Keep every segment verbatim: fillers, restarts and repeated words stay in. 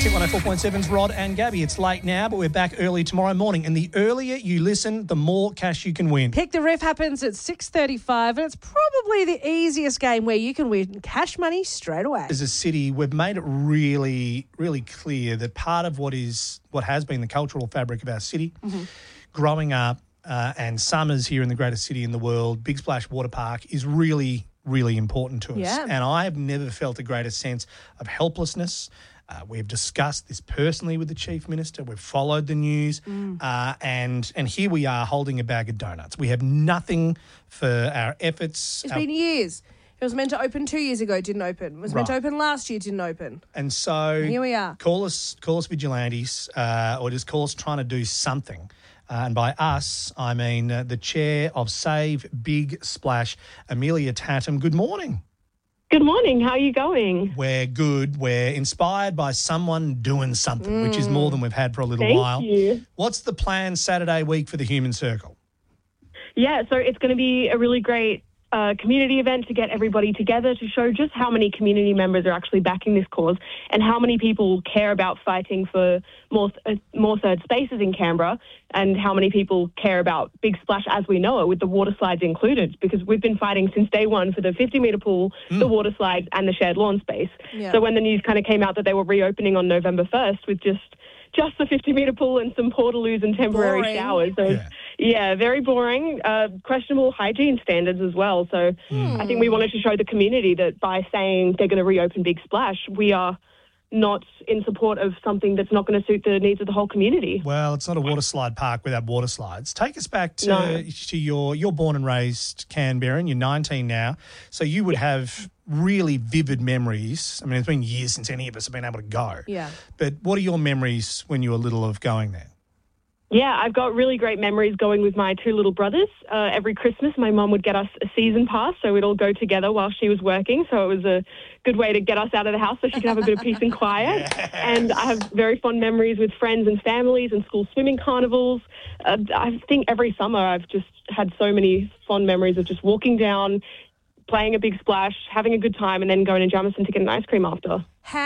Hit one oh four point seven's Rod and Gabby. It's late now, but we're back early tomorrow morning. And the earlier you listen, the more cash you can win. Pick the Ref happens at six thirty-five, and it's probably the easiest game where you can win cash money straight away. As a city, we've made it really, really clear that part of what is what has been the cultural fabric of our city, mm-hmm. growing up uh, and summers here in the greatest city in the world, Big Splash Water Park is really, really important to us. Yeah. And I have never felt a greater sense of helplessness. Uh, we've discussed this personally with the Chief Minister. We've followed the news. Mm. Uh, and and here we are holding a bag of donuts. We have nothing for our efforts. It's our... been years. It was meant to open two years ago, didn't open. It was meant Right. to open last year, didn't open. And so here we are. Call us, call us vigilantes uh, or just call us trying to do something. Uh, and by us, I mean uh, the chair of Save Big Splash, Amelia Tatum. Good morning. Good morning. How are you going? We're good. We're inspired by someone doing something, mm. which is more than we've had for a little Thank while. You. What's the plan Saturday week for the Human Circle? Yeah, so it's going to be a really great uh, community event to get everybody together to show just how many community members are actually backing this cause and how many people care about fighting for more uh, more third spaces in Canberra and how many people care about Big Splash as we know it, with the water slides included, because we've been fighting since day one for the fifty-metre pool, mm. the water slides and the shared lawn space. Yeah. So when the news kind of came out that they were reopening on November first with just just the fifty-metre pool and some portaloos and temporary boring. showers. So, yeah. yeah, very boring. Uh, questionable hygiene standards as well. So mm. I think we wanted to show the community that by saying they're going to reopen Big Splash, we are not in support of something that's not going to suit the needs of the whole community. Well, it's not a water slide park without water slides. Take us back to, no. to your, you're born and raised Canberran, you're nineteen now, so you would have really vivid memories. I mean, it's been years since any of us have been able to go. Yeah. But what are your memories when you were little of going there? Yeah, I've got really great memories going with my two little brothers. Uh, every Christmas, my mum would get us a season pass, so we'd all go together while she was working. So it was a good way to get us out of the house so she could have a bit of peace and quiet. Yes. And I have very fond memories with friends and families and school swimming carnivals. Uh, I think every summer I've just had so many fond memories of just walking down, playing a big splash, having a good time, and then going to Jamison to get an ice cream after.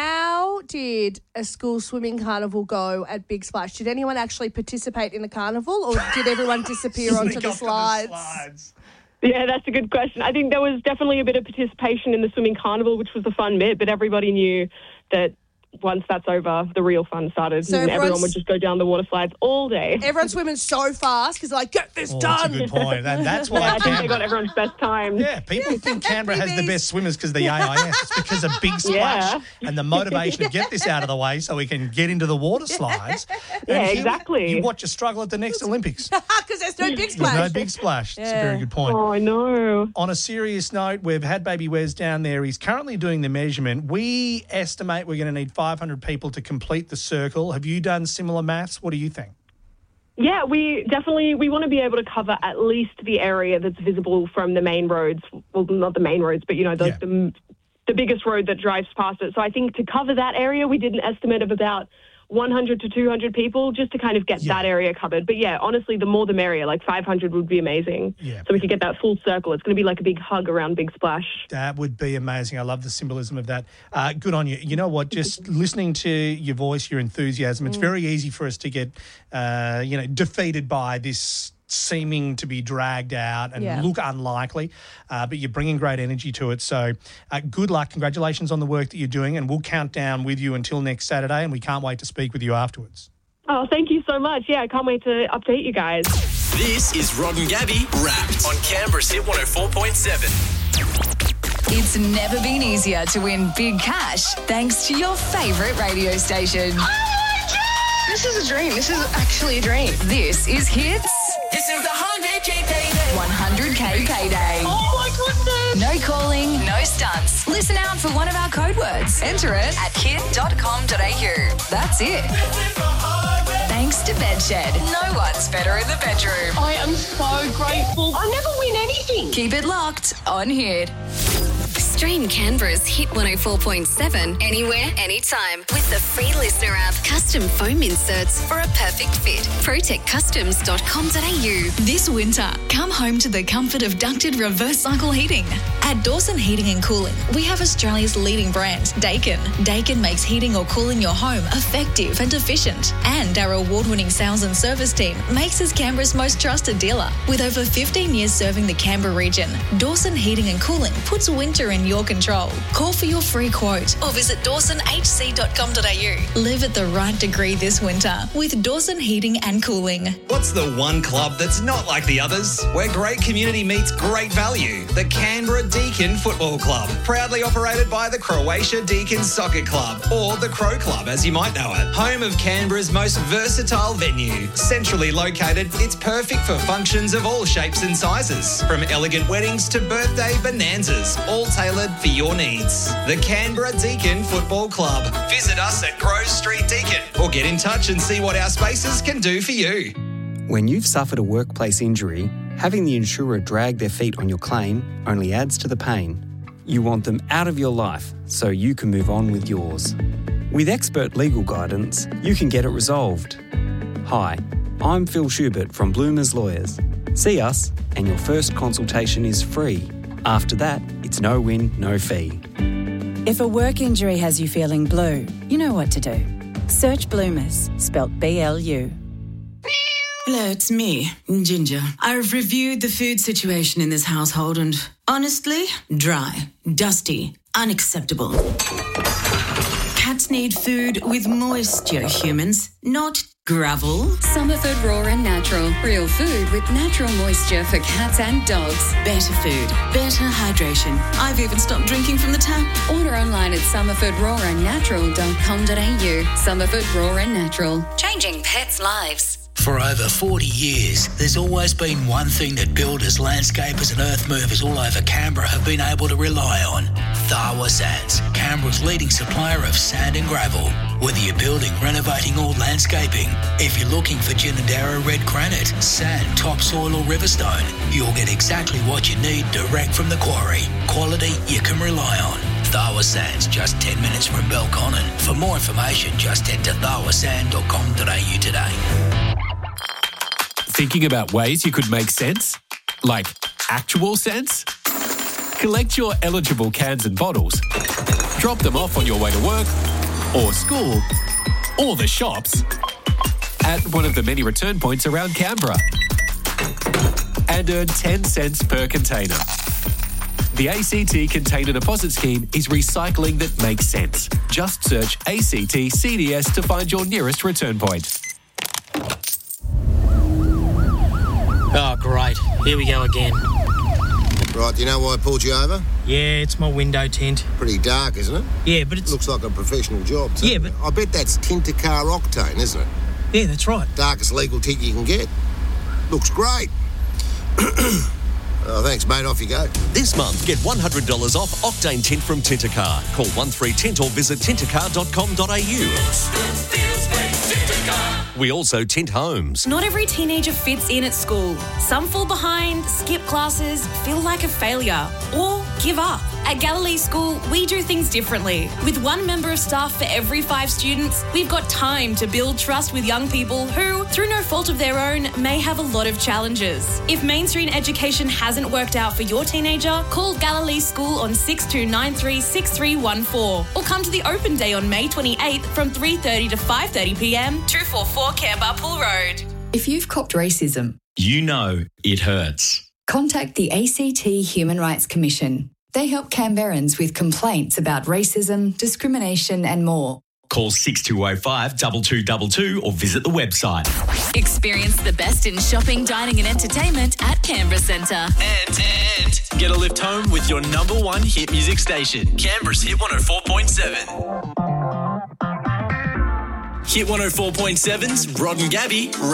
How did a school swimming carnival go at Big Splash? Did anyone actually participate in the carnival, or did everyone disappear onto the slides? the slides? Yeah, that's a good question. I think there was definitely a bit of participation in the swimming carnival, which was the fun bit, but everybody knew that once that's over, the real fun started, so and everyone would just go down the water slides all day. Everyone's swimming so fast because they're like, get this oh, done. That's a good point. And that's why I think they got everyone's best time. Yeah, people think Canberra has the best swimmers because the A I S. It's because of Big Splash yeah. and the motivation to get this out of the way so we can get into the water slides. Yeah, and exactly. You, you watch us struggle at the next Olympics. Because there's no Big Splash. There's no Big Splash. It's yeah. a very good point. Oh, I know. On a serious note, we've had Baby Wes down there. He's currently doing the measurement. We estimate we're going to need five hundred people to complete the circle. Have you done similar maths? What do you think? Yeah, we definitely, we want to be able to cover at least the area that's visible from the main roads. Well, not the main roads, but, you know, the, yeah. the, the biggest road that drives past it. So I think to cover that area, we did an estimate of about one hundred to two hundred people just to kind of get yeah. that area covered. But, yeah, honestly, the more the merrier. Like five hundred would be amazing. Yeah. So we could get that full circle. It's going to be like a big hug around Big Splash. That would be amazing. I love the symbolism of that. Uh, good on you. You know what? Just listening to your voice, your enthusiasm, it's very easy for us to get, uh, you know, defeated by this seeming to be dragged out and yeah. look unlikely, uh, but you're bringing great energy to it. So uh, good luck. Congratulations on the work that you're doing, and we'll count down with you until next Saturday, and we can't wait to speak with you afterwards. Oh, thank you so much. Yeah, I can't wait to update you guys. This is Rod and Gabby Wrapped on Canberra's Hit one oh four point seven. It's never been easier to win big cash thanks to your favourite radio station. Oh my God! This is a dream. This is actually a dream. This is Hits. This is the one hundred K payday. one hundred K payday. Oh my goodness. No calling, no stunts. Listen out for one of our code words. Enter it at hit dot com dot a u. That's it. Thanks to Bedshed. No one's better in the bedroom. I am so grateful. I never win anything. Keep it locked on Hit. Stream Canberra's Hit one oh four point seven anywhere, anytime with the free Listener app. Custom foam inserts for a perfect fit. protect customs dot com dot a u. This winter, come home to the comfort of ducted reverse cycle heating. At Dawson Heating and Cooling, we have Australia's leading brand, Daikin. Daikin makes heating or cooling your home effective and efficient. And our award-winning sales and service team makes us Canberra's most trusted dealer. With over fifteen years serving the Canberra region, Dawson Heating and Cooling puts winter in your control. Call for your free quote or visit dawson h c dot com dot a u. Live at the right degree this winter with Dawson Heating and Cooling. What's the one club that's not like the others? Where great community meets great value. The Canberra Deakin Football Club. Proudly operated by the Croatia Deakin Soccer Club, or the Crow Club as you might know it. Home of Canberra's most versatile venue. Centrally located, it's perfect for functions of all shapes and sizes. From elegant weddings to birthday bonanzas, all tailored for your needs. The Canberra Deakin Football Club. Visit us at Grove Street Deakin or get in touch and see what our spaces can do for you. When you've suffered a workplace injury, having the insurer drag their feet on your claim only adds to the pain. You want them out of your life so you can move on with yours. With expert legal guidance, you can get it resolved. Hi, I'm Phil Schubert from Bloomers Lawyers. See us and your first consultation is free. After that, it's no win, no fee. If a work injury has you feeling blue, you know what to do. Search Bloomers, spelt B L U. Hello, it's me, Ginger. I've reviewed the food situation in this household and, honestly, dry, dusty, unacceptable. Cats need food with moisture, humans, not gravel. Summerford Raw and Natural. Real food with natural moisture for cats and dogs. Better food, better hydration. I've even stopped drinking from the tap. Order online at summerford raw and natural dot com dot a u. Summerford Raw and Natural. Changing pets' lives. For over forty years, there's always been one thing that builders, landscapers and earth movers all over Canberra have been able to rely on. Tharwa Sands, Canberra's leading supplier of sand and gravel. Whether you're building, renovating or landscaping, if you're looking for Ginninderra red granite, sand, topsoil or riverstone, you'll get exactly what you need direct from the quarry. Quality you can rely on. Tharwa Sands, just ten minutes from Belconnen. For more information, just head to tharwa sand dot com dot a u today. Thinking about ways you could make sense? Like actual sense? Collect your eligible cans and bottles, drop them off on your way to work or school or the shops at one of the many return points around Canberra and earn ten cents per container. The A C T Container Deposit Scheme is recycling that makes sense. Just search A C T C D S to find your nearest return point. Oh, great. Here we go again. Right, do you know why I pulled you over? Yeah, it's my window tint. Pretty dark, isn't it? Yeah, but it's... Looks like a professional job, too. Yeah, but... I bet that's Tint-A-Car Octane, isn't it? Yeah, that's right. Darkest legal tint you can get. Looks great. Oh, thanks, mate. Off you go. This month, get one hundred dollars off Octane Tint from Tint-A-Car. Call one three tint or visit tint a car dot com dot a u. We also tint homes. Not every teenager fits in at school. Some fall behind, skip classes, feel like a failure, or give up. At Galilee School, we do things differently. With one member of staff for every five students, we've got time to build trust with young people who, through no fault of their own, may have a lot of challenges. If mainstream education hasn't worked out for your teenager, call Galilee School on six two nine three, six three one four or come to the open day on May twenty-eighth from three thirty to five thirty p m, two forty-four Canberra Pool Road. If you've copped racism, you know it hurts. Contact the A C T Human Rights Commission. They help Canberrans with complaints about racism, discrimination and more. Call six two zero five, two two two two or visit the website. Experience the best in shopping, dining and entertainment at Canberra Centre. And, and get a lift home with your number one hit music station, Canberra's Hit one oh four point seven. Hit one oh four point seven's Rod and Gabby.